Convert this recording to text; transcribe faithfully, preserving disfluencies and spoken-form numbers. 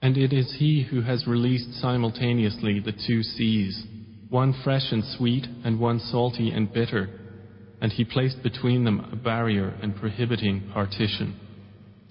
And it is He who has released simultaneously the two seas, one fresh and sweet and one salty and bitter, and He placed between them a barrier and prohibiting partition.